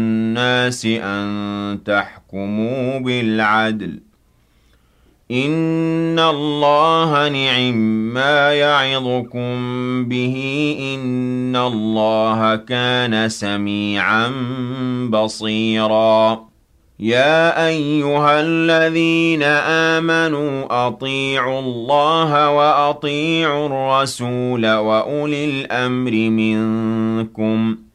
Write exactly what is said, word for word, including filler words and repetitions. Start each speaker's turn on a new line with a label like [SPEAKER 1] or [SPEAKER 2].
[SPEAKER 1] النَّاسِ أَن تَحْكُمُوا بِالْعَدْلِ ۚ إِنَّ اللَّهَ نِعِمَّا يَعِظُكُم بِهِ ۗ إِنَّ اللَّهَ كَانَ سَمِيعًا بَصِيرًا يَا أَيُّهَا الَّذِينَ آمَنُوا أَطِيعُوا اللَّهَ وَأَطِيعُوا الرَّسُولَ وَأُولِي الْأَمْرِ مِنكُمْ ۖ